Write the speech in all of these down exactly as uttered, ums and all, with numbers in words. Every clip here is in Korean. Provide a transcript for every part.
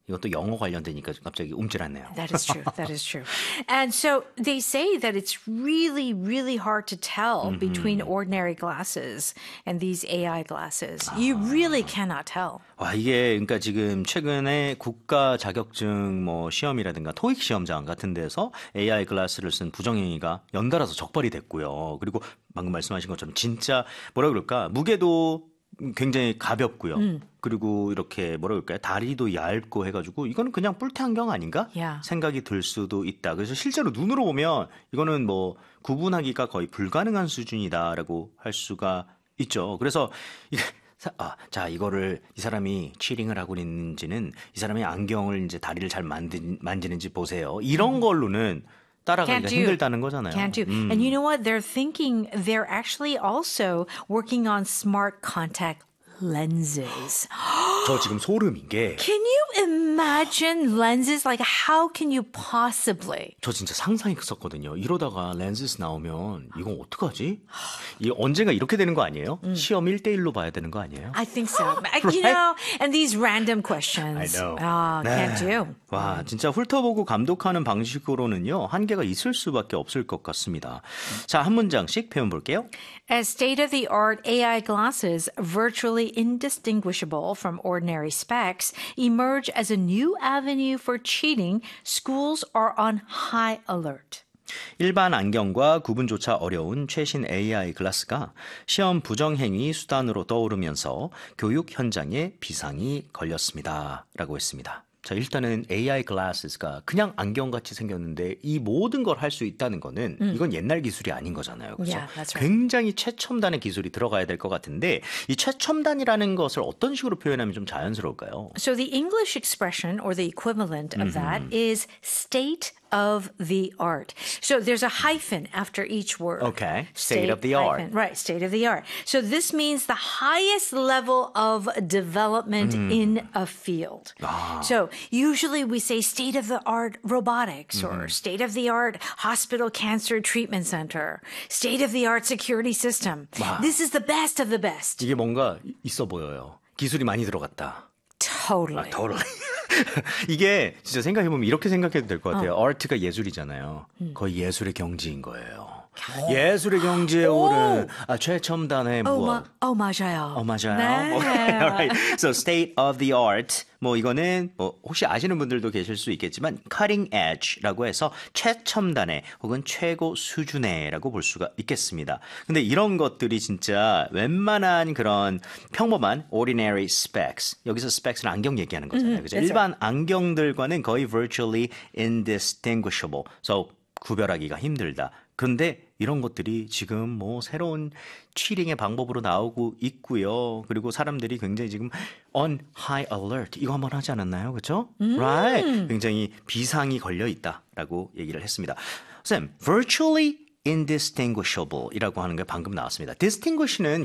이것도 영어 관련되니까 갑자기 움찔하네요. That is true. That is true. And so they say that it's really, really hard to tell mm-hmm. between ordinary glasses and these A I glasses. 아. You really cannot tell. 와, 이게 그러니까 지금 최근에 국가 자격증 뭐 시험이라든가 토익 시험장 같은 데서 에이아이 글라스를 쓴 부정행위가 연달아서 적발이 됐고요. 그리고 방금 말씀하신 것처럼 진짜 뭐라 그럴까? 무게도 굉장히 가볍고요. 음. 그리고 이렇게 뭐라 그럴까요? 다리도 얇고 해가지고 이거는 그냥 뿔테 안경 아닌가? Yeah. 생각이 들 수도 있다. 그래서 실제로 눈으로 보면 이거는 뭐 구분하기가 거의 불가능한 수준이다라고 할 수가 있죠. 그래서 이게 아, 자, 이거를 이 사람이 치링을 하고 있는지는 이 사람이 안경을 이제 다리를 잘 만든, 만지는지 보세요. 이런 걸로는 따라가기가 힘들다는 거잖아요. Can't do. 음. And you know what? They're thinking they're actually also working on smart contact lenses. 저 지금 소름인 게. Can you imagine lenses? Like how can you possibly? 저 진짜 상상했었거든요. 이러다가 렌즈스 나오면 이건 어떡하지? 이 언젠가 이렇게 되는 거 아니에요? 음. 시험 일 대 일로 봐야 되는 거 아니에요? I think so. Right? You know, and these random questions. I know. Ah, 네. can't do. 와, 진짜 훑어보고 감독하는 방식으로는요. 한계가 있을 수밖에 없을 것 같습니다. 자, 한 문장씩 표현 볼게요. As state-of-the-art A I glasses, virtually indistinguishable from ordinary specs, emerge as a new avenue for cheating, schools are on high alert. 일반 안경과 구분조차 어려운 최신 에이아이 글라스가 시험 부정행위 수단으로 떠오르면서 교육 현장에 비상이 걸렸습니다. 라고 했습니다. 자, 일단은 에이아이 글라스가 그냥 안경같이 생겼는데 이 모든 걸 할 수 있다는 거는 음. 이건 옛날 기술이 아닌 거잖아요. 그렇죠? Yeah, that's right. 굉장히 최첨단의 기술이 들어가야 될 것 같은데 이 최첨단이라는 것을 어떤 식으로 표현하면 좀 자연스러울까요? So the English expression or the equivalent of mm-hmm. that is state of the art. So there's a hyphen after each word. Okay. State, state of the art. Hyphen. Right. State of the art. So this means the highest level of development mm. in a field. Ah. So usually we say state of the art robotics mm-hmm. or state of the art hospital cancer treatment center, state of the art security system. Wow. This is the best of the best. 이게 뭔가 있어 보여요. 기술이 많이 들어갔다. Totally. 아, totally. 이게 진짜 생각해보면 이렇게 생각해도 될 것 같아요. 어. 아트가 예술이잖아요. 음. 거의 예술의 경지인 거예요. 오. 예술의 경지에 오른 아, 최첨단의 어, 무엇? 마, 어, 맞아요. 어, 맞아요. 네. Okay. Alright. So state of the art. 뭐 이거는 뭐 혹시 아시는 분들도 계실 수 있겠지만 cutting edge라고 해서 최첨단의 혹은 최고 수준의라고 볼 수가 있겠습니다. 근데 이런 것들이 진짜 웬만한 그런 평범한 ordinary specs 여기서 specs는 안경 얘기하는 거잖아요. Mm-hmm. 그죠? 일반 안경들과는 거의 virtually indistinguishable. So 구별하기가 힘들다. 그런데 이런 것들이 지금 뭐 새로운 치링의 방법으로 나오고 있고요. 그리고 사람들이 굉장히 지금 on high alert 이거 한번 하지 않았나요? 그렇죠? 음. Right. 굉장히 비상이 걸려 있다라고 얘기를 했습니다. 쌤, virtually indistinguishable 이라고 하는 게 방금 나왔습니다. distinguish는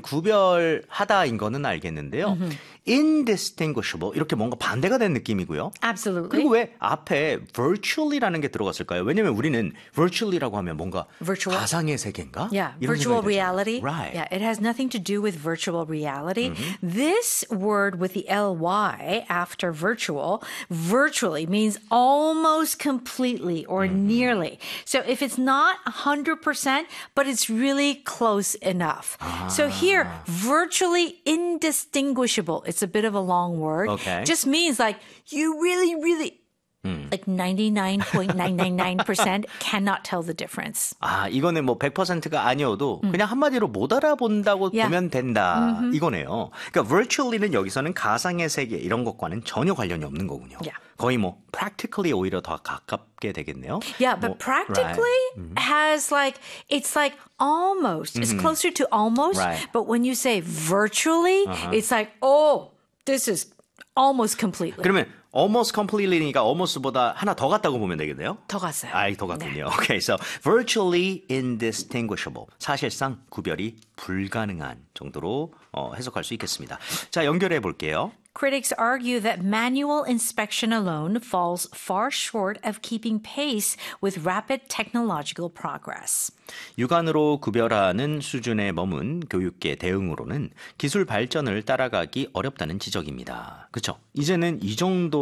구별하다인 거는 알겠는데요. Mm-hmm. indistinguishable 이렇게 뭔가 반대가 된 느낌이고요. Absolutely. 그리고 왜 앞에 virtually라는 게 들어갔을까요? 왜냐면 우리는 virtually라고 하면 뭔가 virtual? 가상의 세계인가? Yeah, virtual reality. Right. Yeah, it has nothing to do with virtual reality. Mm-hmm. This word with the ly after virtual, virtually means almost completely or mm-hmm. nearly. So if it's not one hundred percent, but it's really close enough. Ah. So here, virtually indistinguishable. It's a bit of a long word. Okay. Just means like you really, really, 음. like ninety-nine point nine nine nine percent cannot tell the difference. 아, 이거는 뭐 백 퍼센트가 아니어도 음. 그냥 한마디로 못 알아본다고 yeah. 보면 된다. Mm-hmm. 이거네요. 그러니까 virtually는 여기서는 가상의 세계 이런 것과는 전혀 관련이 없는 거군요. Yeah. 거의 뭐 practically 오히려 더 가깝게 되겠네요. Yeah, but 뭐, practically right. mm-hmm. has like, it's like almost. Mm-hmm. It's closer to almost. Right. But when you say virtually, uh-huh. it's like, oh, this is almost completely. 그러면 almost completely니까 almost보다 하나 더 같다고 보면 되겠네요. 더 갔어요. 아, 더 같군요. 네. Okay, so virtually indistinguishable. 사실상 구별이 불가능한 정도로 어, 해석할 수 있겠습니다. 자, 연결해 볼게요. Critics argue that manual inspection alone falls far short of keeping pace with rapid technological progress. 육안으로 구별하는 수준에 머문 교육계 대응으로는 기술 발전을 따라가기 어렵다는 지적입니다. 그렇죠? 이제는 이 정도